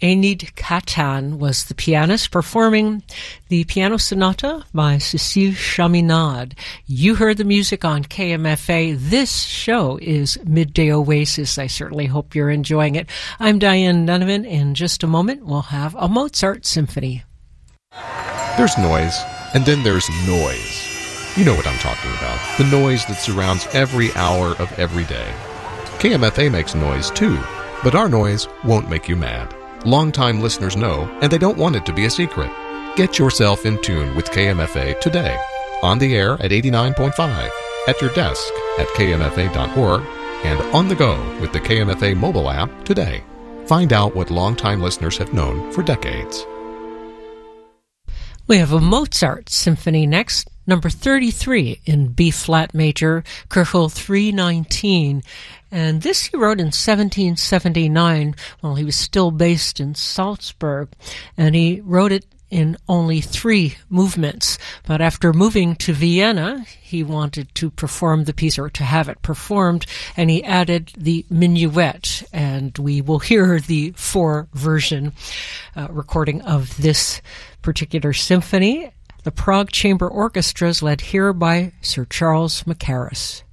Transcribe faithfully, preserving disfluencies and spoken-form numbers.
Enid Catan was the pianist performing the piano sonata by Cécile Chaminade. You heard the music on K M F A. This show is Midday Oasis. I certainly hope you're enjoying it. I'm Diane Donovan. In just a moment, we'll have a Mozart symphony. There's noise, and then there's noise. You know what I'm talking about. The noise that surrounds every hour of every day. K M F A makes noise too, but our noise won't make you mad. Longtime listeners know, and they don't want it to be a secret. Get yourself in tune with K M F A today. On the air at eighty-nine point five, at your desk at K M F A dot org, and on the go with the K M F A mobile app today. Find out what longtime listeners have known for decades. We have a Mozart symphony next, number thirty-three in B-flat major, Köchel three nineteen. And this he wrote in seventeen seventy-nine while he was still based in Salzburg. And he wrote it in only three movements. But after moving to Vienna, he wanted to perform the piece, or to have it performed, and he added the minuet. And we will hear the four version uh, recording of this particular symphony. The Prague Chamber Orchestra is led here by Sir Charles Mackerras.